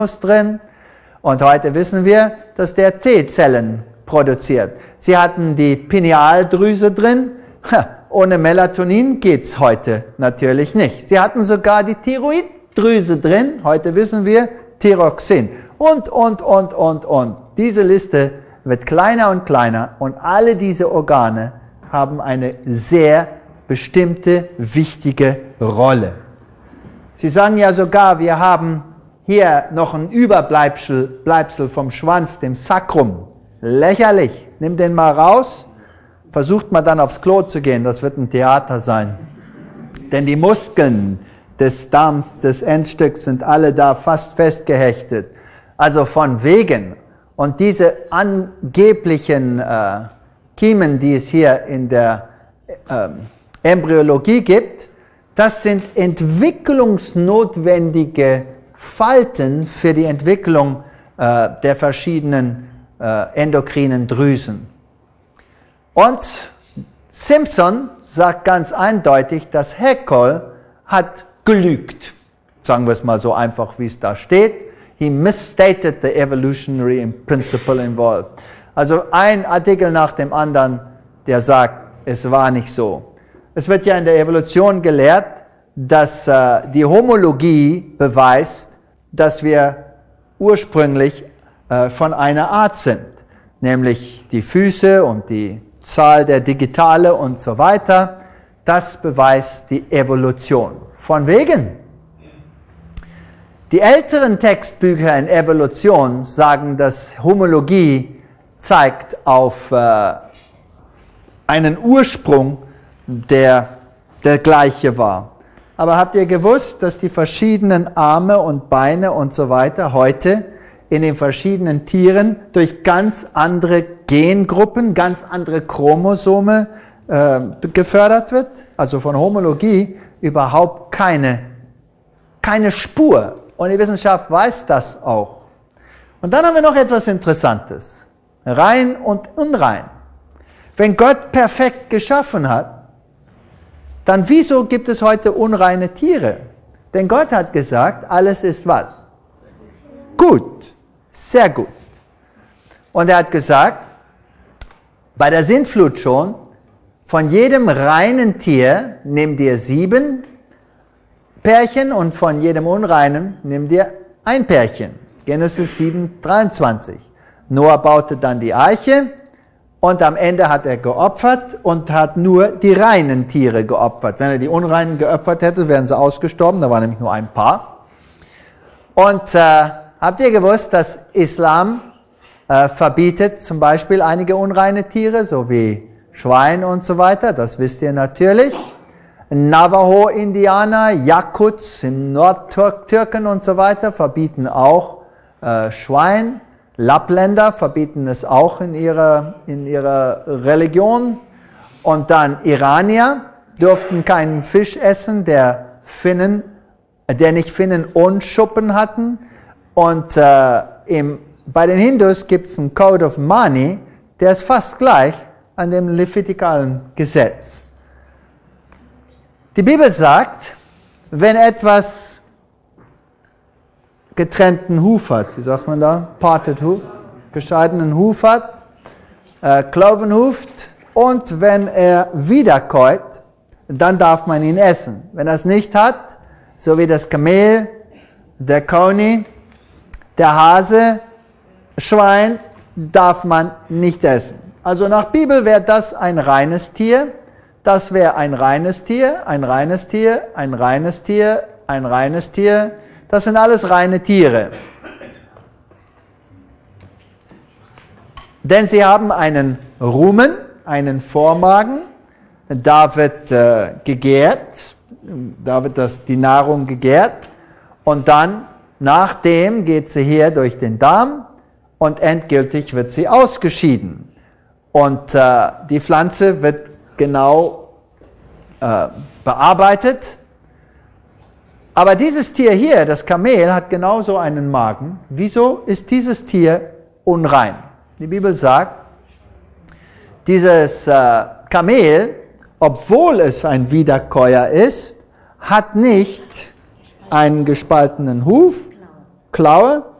drin. Und heute wissen wir, dass der T-Zellen produziert. Sie hatten die Pinealdrüse drin. Ohne Melatonin geht's heute natürlich nicht. Sie hatten sogar die Thyroiddrüse drin. Heute wissen wir, Thyroxin. Und. Diese Liste wird kleiner und kleiner. Und alle diese Organe haben eine sehr bestimmte, wichtige Rolle. Sie sagen ja sogar, wir haben hier noch ein Überbleibsel vom Schwanz, dem Sacrum. Lächerlich. Nimm den mal raus. Versucht mal dann aufs Klo zu gehen. Das wird ein Theater sein. Denn die Muskeln des Darms, des Endstücks sind alle da fast festgehechtet. Also von wegen. Und diese angeblichen Kiemen, die es hier in der Embryologie gibt, das sind entwicklungsnotwendige Falten für die Entwicklung der verschiedenen endokrinen Drüsen. Und Simpson sagt ganz eindeutig, dass Haeckel hat gelügt. Sagen wir es mal so einfach, wie es da steht. He misstated the evolutionary principle involved. Also ein Artikel nach dem anderen, der sagt, es war nicht so. Es wird ja in der Evolution gelehrt, dass die Homologie beweist, dass wir ursprünglich von einer Art sind. Nämlich die Füße und die Zahl der Digitale und so weiter. Das beweist die Evolution. Von wegen. Die älteren Textbücher in Evolution sagen, dass Homologie zeigt auf einen Ursprung, der gleiche war. Aber habt ihr gewusst, dass die verschiedenen Arme und Beine und so weiter heute in den verschiedenen Tieren durch ganz andere Gengruppen, ganz andere Chromosome gefördert wird? Also von Homologie überhaupt keine Spur. Und die Wissenschaft weiß das auch. Und dann haben wir noch etwas Interessantes. Rein und unrein. Wenn Gott perfekt geschaffen hat, dann wieso gibt es heute unreine Tiere? Denn Gott hat gesagt, alles ist was? Gut. Sehr gut. Und er hat gesagt, bei der Sintflut schon, von jedem reinen Tier nimm dir 7 Pärchen und von jedem unreinen nimm dir ein Pärchen. Genesis 7:23. Noah baute dann die Arche und am Ende hat er geopfert und hat nur die reinen Tiere geopfert. Wenn er die unreinen geopfert hätte, wären sie ausgestorben, da war nämlich nur ein Paar. Und habt ihr gewusst, dass Islam verbietet zum Beispiel einige unreine Tiere, so wie Schwein und so weiter? Das wisst ihr natürlich. Navajo-Indianer, Yakuts, im Nordtürken und so weiter verbieten auch Schwein. Lappländer verbieten es auch in ihrer Religion. Und dann Iranier durften keinen Fisch essen, der nicht Finnen und Schuppen hatten. Und bei den Hindus gibt es einen Code of Mani, der ist fast gleich an dem levitikalen Gesetz. Die Bibel sagt, wenn etwas getrennten Huf hat, wie sagt man da? Parted Hoof, gescheidenen Huf hat, cloven hoofed, und wenn er wiederkäut, dann darf man ihn essen. Wenn er es nicht hat, so wie das Kamel, der Koni, der Hase, Schwein, darf man nicht essen. Also nach Bibel wäre das ein reines Tier. Das wäre ein reines Tier, ein reines Tier, ein reines Tier, ein reines Tier. Das sind alles reine Tiere. Denn sie haben einen Rumen, einen Vormagen. Da wird gegärt, da wird die Nahrung gegärt. Und dann, nachdem, geht sie hier durch den Darm und endgültig wird sie ausgeschieden. Und die Pflanze wird genau bearbeitet. Aber dieses Tier hier, das Kamel, hat genauso einen Magen. Wieso ist dieses Tier unrein? Die Bibel sagt, dieses Kamel, obwohl es ein Wiederkäuer ist, hat nicht einen gespaltenen Huf klaue